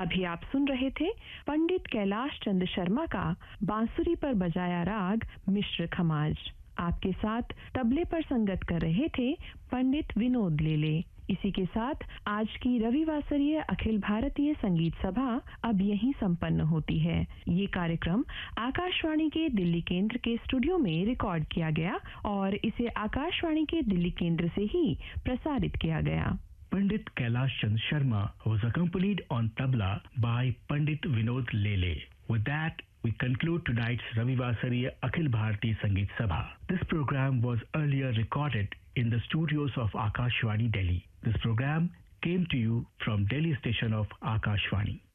अभी आप सुन रहे थे पंडित कैलाश चंद्र शर्मा का बांसुरी पर बजाया राग मिश्र खमाज। आपके साथ तबले पर संगत कर रहे थे पंडित विनोद लेले। इसी के साथ आज की रविवासरीय अखिल भारतीय संगीत सभा अब यहीं संपन्न होती है। ये कार्यक्रम आकाशवाणी के दिल्ली केंद्र के स्टूडियो में रिकॉर्ड किया गया और इसे आकाशवाणी के दिल्ली केंद्र से ही प्रसारित किया गया। Pandit Kailash Chand Sharma was accompanied on tabla by Pandit Vinod Lele. With that, we conclude tonight's Ravivasariya Akhil Bharati Sangeet Sabha. This program was earlier recorded in the studios of Akashvani, Delhi. This program came to you from Delhi station of Akashvani.